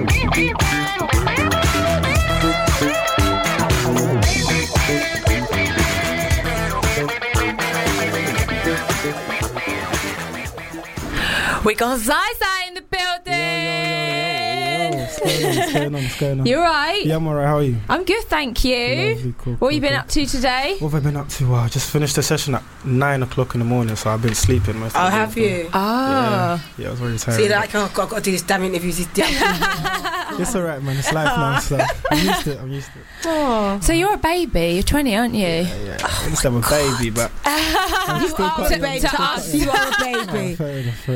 We got Zai in the building. What's going on? You alright? Yeah, I'm alright. How are you? I'm good, thank you. Lovely, cool, What have you been up to today? What have I been up to? I just finished the session at 9 o'clock in the morning, so I've been sleeping most of the day. Have you? Yeah, I was very tired. See, like, I've got to do this damn interviews. It's alright, man. It's life now, so I'm used to it. Oh. So you're a baby. You're 20, aren't you? Yeah. I used to have a baby, but I'm still quite young. To us, you are a baby. Fair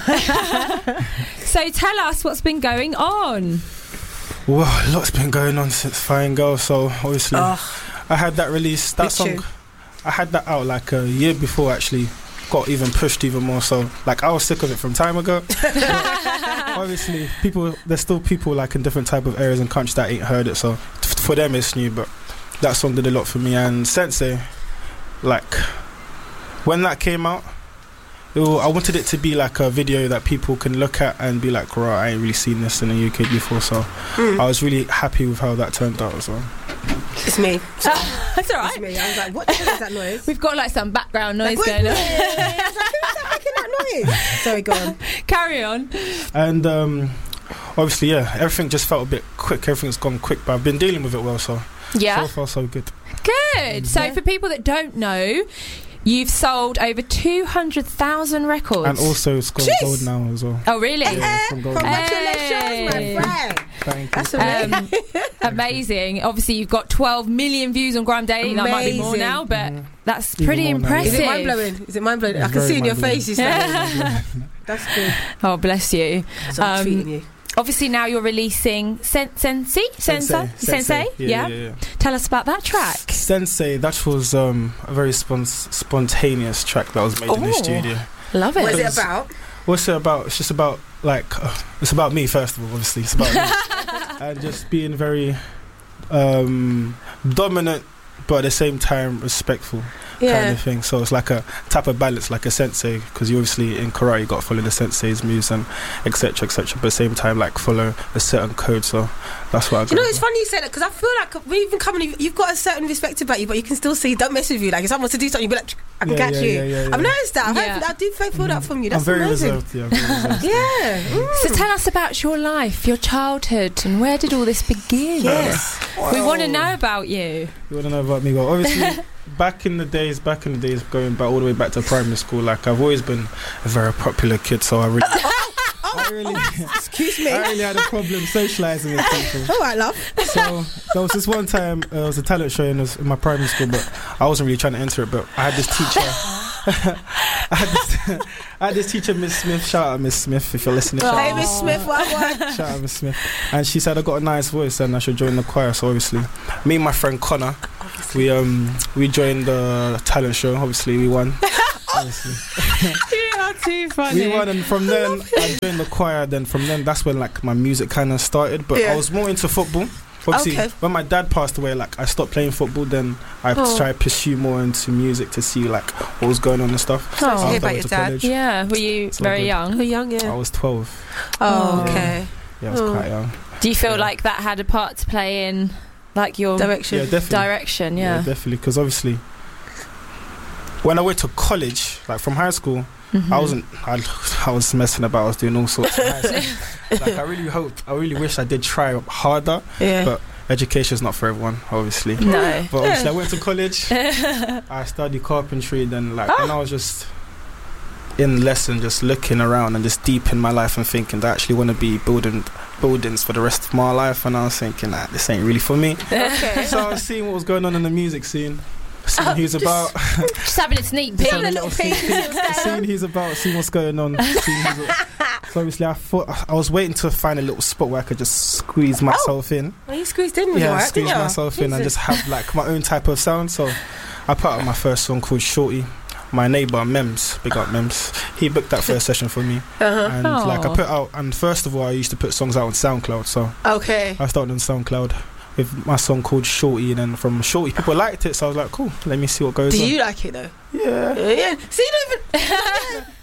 enough. So tell us what's been going on. Well, a lot's been going on since Fine Girl, so obviously I had that release, that song, I had that out like a year before actually, got even pushed even more, so like I was sick of it from time ago. Obviously there's still people like in different type of areas and countries that ain't heard it, so for them it's new, but that song did a lot for me. And Sensei, like when that came out, I wanted it to be like a video that people can look at and be like, right, I ain't really seen this in the UK before, so I was really happy with how that turned out as well. It's me. That's alright. It's me. I was like, what the hell is that noise? We've got like some background noise going on. I was like, who's that making that noise? Sorry, go on. Carry on. And obviously, yeah, everything just felt a bit quick. Everything's gone quick, but I've been dealing with it well, so Yeah. so far so good. Good. So for people that don't know, you've sold over 200,000 records. And also it's gone gold now as well. Oh, really? Yeah, it's gone gold. Congratulations, my friend. Thank That's you. amazing. Amazing. Obviously, you've got 12 million views on Grime Daily. That might be more now, but that's pretty Even more now. impressive. Is it mind blowing? I can very see in your mind-blowing. face. That's good. Oh, bless you. So I'm treating you. Obviously, now you're releasing Sensei? Yeah. Tell us about that track. Sensei, that was a very spontaneous track that was made in the studio. Love it. What is it about? What's it about? It's just about like it's about me first of all. Obviously, it's about me and just being very dominant, but at the same time respectful. Kind of thing. So it's like a type of balance, like a sensei, because you obviously in karate you got to follow the sensei's moves and etc. But at the same time like follow a certain code. So that's what I You know, it's funny you say that, because I feel like we even coming, you've got a certain respect about you, but you can still see, don't mess with you. Like if someone wants to do something, you be like, I can catch you. Yeah. I've noticed that. I do feel that from you. That's I'm very amazing. reserved. Yeah, I'm very reserved. Yeah. So tell us about your life, your childhood, and where did all this begin? Yes. We want to know about you. You want to know about me? Well, obviously, back in the days, going back all the way back to primary school, like I've always been a very popular kid, so I really Excuse me. I really had a problem socialising with people. All right, love. So there was this one time, it was a talent show in my primary school, but I wasn't really trying to enter it, but I had this teacher. I had this teacher, Miss Smith. Shout out Miss Smith if you're listening. Hey, Miss Smith, what? Shout out Miss Smith. And she said I got a nice voice and I should join the choir. So obviously, me and my friend Connor, we joined the talent show. Obviously, we won. Obviously. You are too funny. We won, and from then I joined the choir. Then from then, that's when like my music kind of started. But I was more into football. Obviously, when my dad passed away, like I stopped playing football. Then I tried to pursue more into music to see like what was going on and stuff. Sorry to hear about your dad. College. Yeah, were you very young? You're young, yeah. I was 12. Oh, okay. Yeah, I was quite young. Do you feel like that had a part to play in like your direction? Yeah, definitely. Direction, yeah. Definitely. Because obviously, when I went to college, like from high school, I was messing about. I was doing all sorts of high school. Like I really wish I did try harder. Yeah. But education's not for everyone, obviously. No. But obviously I went to college. I studied carpentry. Then like when I was just in lesson, just looking around and just deep in my life and thinking that I actually want to be building buildings for the rest of my life. And I was thinking that this ain't really for me. Okay. So I was seeing what was going on in the music scene. Seeing who's about. Just having a sneak peek. Having a little peek. Seeing who's about, seeing what's going on. So obviously I thought I was waiting to find a little spot where I could just squeeze myself in. Well, you squeezed in with Yeah, your act, squeeze didn't you? myself in and just have like my own type of sound. So I put out my first song called Shorty. My neighbour Mems, big up Mems, he booked that first session for me. And like I put out, and first of all I used to put songs out on SoundCloud. So I started on SoundCloud with my song called Shorty, and then from Shorty people liked it, so I was like, cool, let me see what goes on. Do you like it though? Yeah. See, you don't even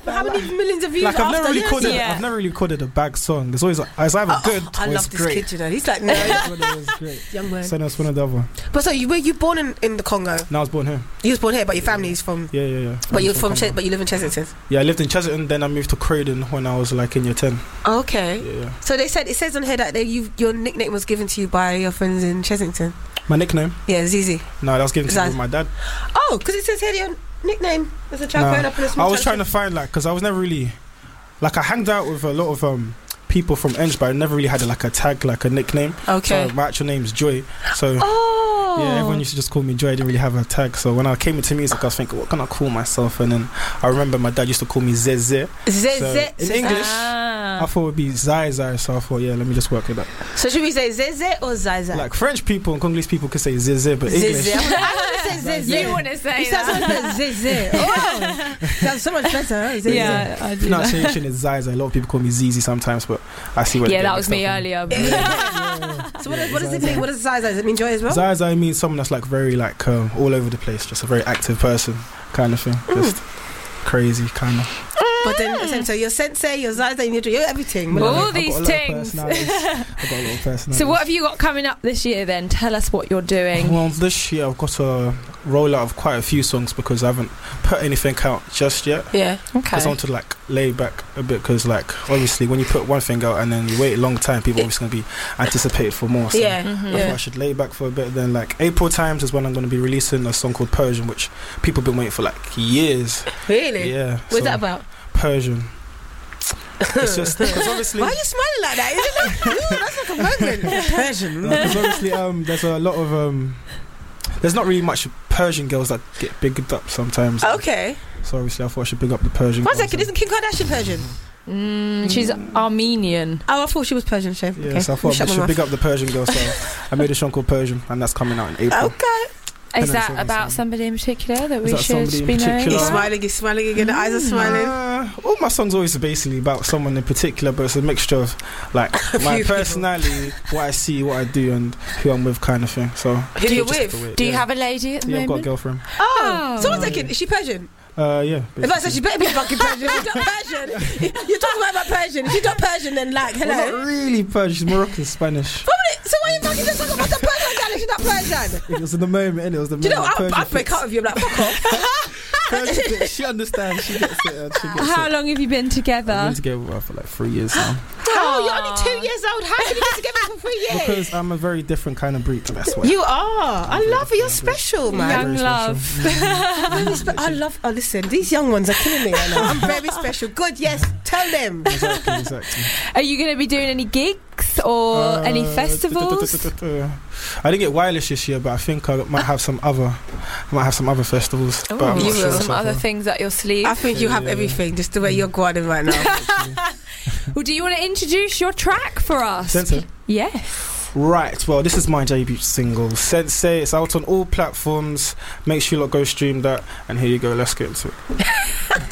how many millions of views? Like I've never really Yeah. recorded a bag song. It's always it's either good or I it's love this great. kid, you know. He's like, no. It's great. Young man. So that's one or the other. But so were you born in the Congo? No, I was born here. You was born here, but your family's from. Yeah. But you're from but you live in Chessington. Yeah, I lived in Chessington, then I moved to Croydon when I was like in year 10. Oh, okay. Yeah. So it says on here that your nickname was given to you by your friends in Chessington. My nickname? Yeah, Zizi. No, that was given to me by my dad. Oh, because it says here your nickname as a child growing up in a small I was town. trying to find because I was never really I hanged out with a lot of people from Eng, but I never really had a tag, like a nickname. Okay. So my actual name's Joy. So Oh. yeah, everyone used to just call me Joy. I didn't really have a tag. So when I came into music, I was thinking, what can I call myself? And then I remember my dad used to call me Zeze. Zeze. In English, I thought it would be Zai. So I thought, yeah, let me just work with that. So should we say Zeze or Zaza? Like French people and Congolese people could say Zeze, but English. Zeze. I want to say Zeze. You want to say You sound so that? much Zeze. Oh, sounds so much better. Zeze. Yeah, I do that. Pronunciation is Zai. A lot of people call me Zizi sometimes, but I see where Yeah, they that get was mixed me up earlier. So what does it mean? What does Zaza? Does it mean joy as well? Zaza means someone that's very all over the place, just a very active person kind of thing, just crazy kind of. But then, so you're Sensei, you're Zaza, you're everything. All I've these got a lot of things. personalities. I've got a lot of personalities. So what have you got coming up this year then? Tell us what you're doing. Well, this year I've got to roll out of quite a few songs because I haven't put anything out just yet. Yeah. Okay. I want to lay back a bit because obviously when you put one thing out and then you wait a long time, people are obviously going to be anticipated for more. So Yeah. I thought I should lay back for a bit. Then April times is when I'm going to be releasing a song called Persian, which people have been waiting for years. Really? Yeah. What's that about? Persian. It's just because obviously. Why are you smiling like that? That's like a moment. Persian. Because obviously there's a lot of there's not really much Persian girls that get bigged up sometimes. Okay. So obviously I thought I should big up the Persian. One girls. second, isn't Kim Kardashian Persian? She's Armenian. Oh, I thought she was Persian, Shane. Yeah, Okay. so I thought I should big up the Persian girls. So I made a song called Persian, and that's coming out in April. Okay. Is that about somebody in particular that we that should somebody in He's be knowing? particular? smiling again. The eyes are smiling. All my songs always are basically about someone in particular, but it's a mixture of my few personality, what I see, what I do, and who I'm with, kind of thing. So Who you're just with? the way- Do you yeah. have a lady at the Yeah, I've got a moment? girlfriend. Oh. So one second, is she Persian? Yeah. If I said basically. she better be fucking Persian. If she's not Persian, you're talking about Persian. If she's not Persian, then hello. Well, not really Persian. She's Moroccan, Spanish. So why are you fucking just talking about the Persian girl if she's not Persian? It was in the moment, and it was the Do you know, moment. I'd break out with you. I'm like, fuck off. She understands. She gets it. She gets How it. long have you been We've together? been together with her for 3 years now. Oh, you're only 2 years old. How can you be together for 3 years? Because I'm a very different kind of breed. That's why. You are. I love it. You're special, man. Young Very love. special. I love. Oh, listen, these young ones are killing me right now. I'm very special. Good, yes. Tell them. Exactly. Are you going to be doing any gigs or any festivals? I didn't get wireless this year, but I think I might have some other festivals. Oh, but I'm you not will. sure Some so other far. things at your sleeve. I think you have Yeah. everything, just the way you're guarding right now. Well, do you want to introduce your track for us? Sensei? Yes. Right, well, this is my debut single, Sensei. It's out on all platforms. Make sure you go stream that. And here you go, let's get into it.